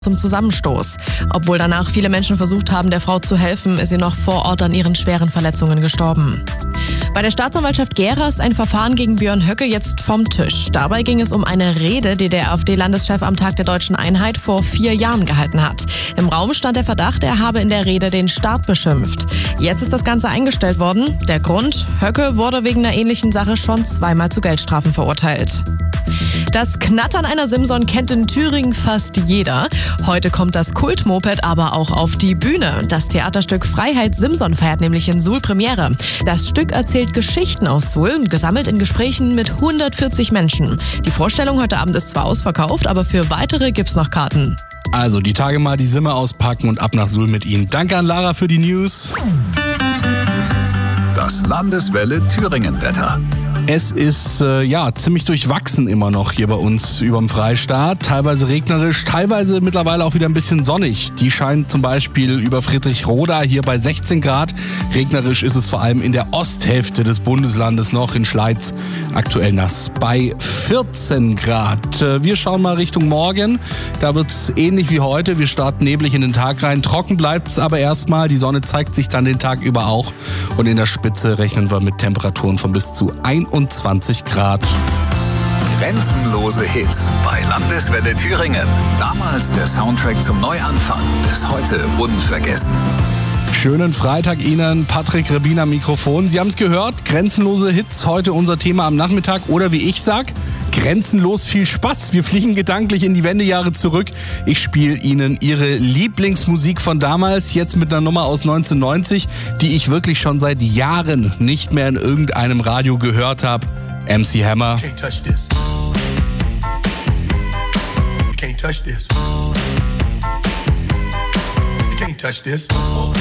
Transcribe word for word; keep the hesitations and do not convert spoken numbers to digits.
zum Zusammenstoß. Obwohl danach viele Menschen versucht haben, der Frau zu helfen, ist sie noch vor Ort an ihren schweren Verletzungen gestorben. Bei der Staatsanwaltschaft Gera ist ein Verfahren gegen Björn Höcke jetzt vom Tisch. Dabei ging es um eine Rede, die der AfD-Landeschef am Tag der Deutschen Einheit vor vier Jahren gehalten hat. Im Raum stand der Verdacht, er habe in der Rede den Staat beschimpft. Jetzt ist das Ganze eingestellt worden. Der Grund? Höcke wurde wegen einer ähnlichen Sache schon zweimal zu Geldstrafen verurteilt. Das Knattern einer Simson kennt in Thüringen fast jeder. Heute kommt das Kultmoped aber auch auf die Bühne. Das Theaterstück Freiheit Simson feiert nämlich in Suhl Premiere. Das Stück erzählt Geschichten aus Suhl, gesammelt in Gesprächen mit hundertvierzig Menschen. Die Vorstellung heute Abend ist zwar ausverkauft, aber für weitere gibt's noch Karten. Also die Tage mal die Simme auspacken und ab nach Suhl mit Ihnen. Danke an Lara für die News. Das Landeswelle Thüringen-Wetter. Es ist äh, ja ziemlich durchwachsen immer noch hier bei uns überm Freistaat. Teilweise regnerisch, teilweise mittlerweile auch wieder ein bisschen sonnig. Die scheint zum Beispiel über Friedrichroda hier bei sechzehn Grad. Regnerisch ist es vor allem in der Osthälfte des Bundeslandes noch, in Schleiz aktuell nass bei vierzehn Grad. Äh, wir schauen mal Richtung morgen. Da wird es ähnlich wie heute. Wir starten neblig in den Tag rein. Trocken bleibt es aber erstmal. Die Sonne zeigt sich dann den Tag über auch. Und in der Spitze rechnen wir mit Temperaturen von bis zu einundzwanzig Grad. Grenzenlose Hits bei Landeswelle Thüringen. Damals der Soundtrack zum Neuanfang, bis heute unvergessen. Schönen Freitag Ihnen, Patrick Rebin am Mikrofon. Sie haben es gehört, grenzenlose Hits, heute unser Thema am Nachmittag. Oder wie ich sag, grenzenlos viel Spaß. Wir fliegen gedanklich in die Wendejahre zurück. Ich spiele Ihnen Ihre Lieblingsmusik von damals, jetzt mit einer Nummer aus neunzehnhundertneunzig, die ich wirklich schon seit Jahren nicht mehr in irgendeinem Radio gehört habe. M C Hammer. Can't touch this. You can't touch this. You can't touch this.